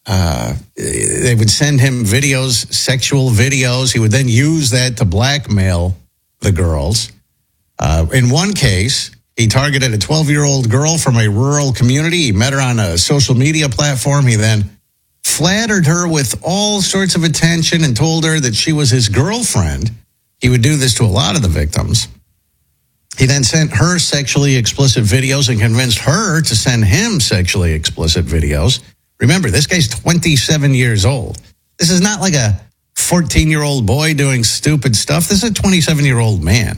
they would send him videos, sexual videos. He would then use that to blackmail the girls. In one case, he targeted a 12-year-old girl from a rural community. He met her on a social media platform. He then flattered her with all sorts of attention and told her that she was his girlfriend. He would do this to a lot of the victims. He then sent her sexually explicit videos and convinced her to send him sexually explicit videos. Remember, this guy's 27 years old. This is not like a 14-year-old boy doing stupid stuff. This is a 27-year-old man.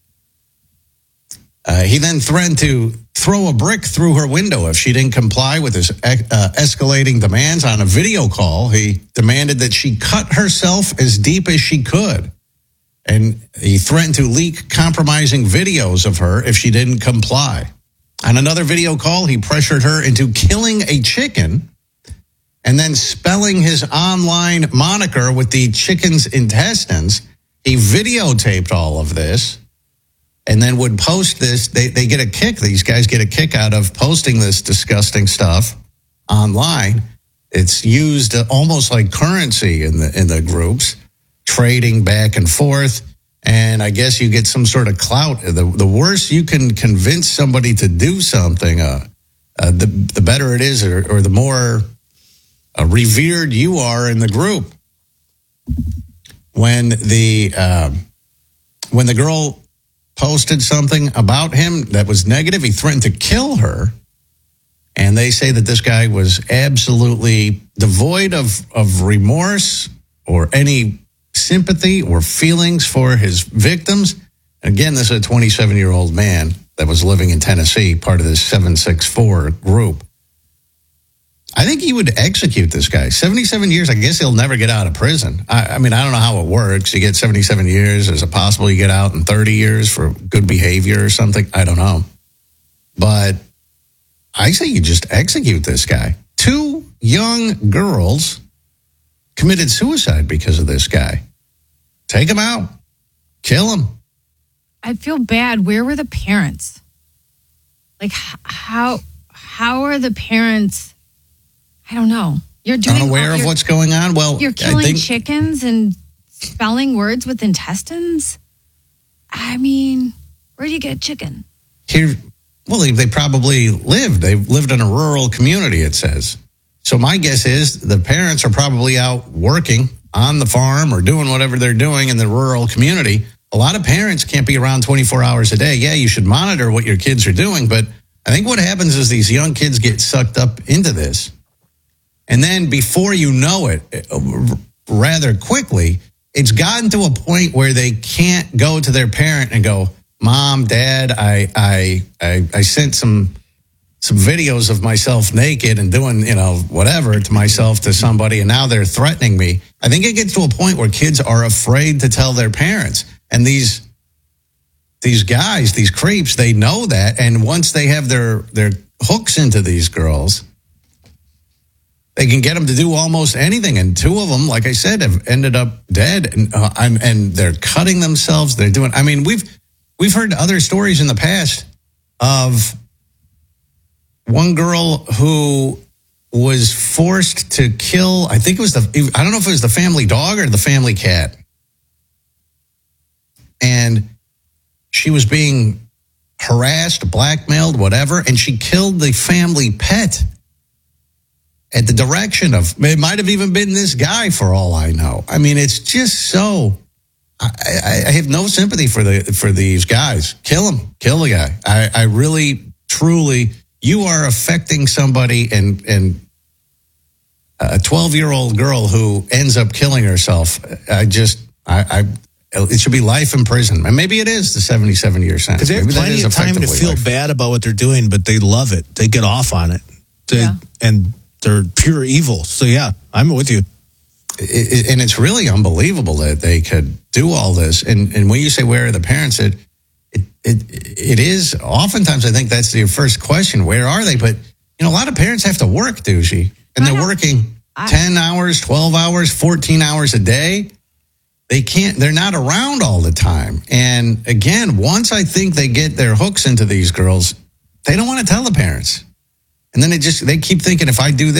He then threatened to throw a brick through her window if she didn't comply with his escalating demands. On a video call, he demanded that she cut herself as deep as she could. And he threatened to leak compromising videos of her if she didn't comply. On another video call, he pressured her into killing a chicken and then spelling his online moniker with the chicken's intestines. He videotaped all of this and then would post this. They get a kick. These guys get a kick out of posting this disgusting stuff online. It's used almost like currency in the groups, trading back and forth. And I guess you get some sort of clout. The worse you can convince somebody to do something, the better it is, or the more revered you are in the group. When the girl posted something about him that was negative, he threatened to kill her. And they say that this guy was absolutely devoid of remorse or any sympathy or feelings for his victims. Again, this is a 27-year-old man that was living in Tennessee, part of this 764 group. I think he would execute this guy. 77 years, I guess he'll never get out of prison. I mean, I don't know how it works. You get 77 years. Is it possible you get out in 30 years for good behavior or something? I don't know. But I say you just execute this guy. 2 young girls committed suicide because of this guy. Take him out. Kill him. I feel bad. Where were the parents? Like, how are the parents? I don't know. You're unaware of what's going on? Well, you're killing chickens and spelling words with intestines? I mean, where do you get chicken? Here, well, they probably lived. They lived in a rural community, it says. So my guess is the parents are probably out working on the farm or doing whatever they're doing in the rural community. A lot of parents can't be around 24 hours a day. Yeah, you should monitor what your kids are doing, but I think what happens is these young kids get sucked up into this. And then before you know it, rather quickly, it's gotten to a point where they can't go to their parent and go, Mom, Dad, I sent some videos of myself naked and doing, whatever to myself to somebody, and now they're threatening me. I think it gets to a point where kids are afraid to tell their parents. And these guys, these creeps, they know that. And once they have their hooks into these girls, they can get them to do almost anything. And 2 of them, like I said, have ended up dead. And they're cutting themselves. They're doing, I mean, we've heard other stories in the past of one girl who was forced to kill, I think it was I don't know if it was the family dog or the family cat. And she was being harassed, blackmailed, whatever, and she killed the family pet at the direction of, it might have even been this guy for all I know. I mean, it's just so, I have no sympathy for these guys. Kill him, kill the guy. I really, truly, you are affecting somebody, and a 12-year-old girl who ends up killing herself. It should be life in prison. And maybe it is the 77-year sentence. Because they have plenty of time to feel bad about what they're doing, but they love it. They get off on it. And they're pure evil. So, yeah, I'm with you. And it's really unbelievable that they could do all this. And when you say, where are the parents, it is, oftentimes I think that's your first question. Where are they? But, a lot of parents have to work, Doogie. And they're working 10 hours, 12 hours, 14 hours a day. They're not around all the time. And again, once I think they get their hooks into these girls, they don't want to tell the parents. And then they keep thinking, if I do this,